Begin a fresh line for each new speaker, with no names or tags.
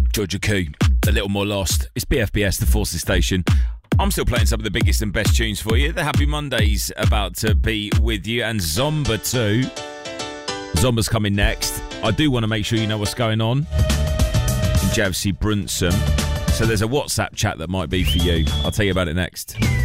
Georgia Koo, A Little More Lost. It's BFBS, the Forces Station. I'm still playing some of the biggest and best tunes for you. The Happy Monday's about to be with you, and Zomba 2. Zomba's coming next. I do want to make sure you know what's going on in Javsi Brunson. So there's a WhatsApp chat that might be for you. I'll tell you about it next.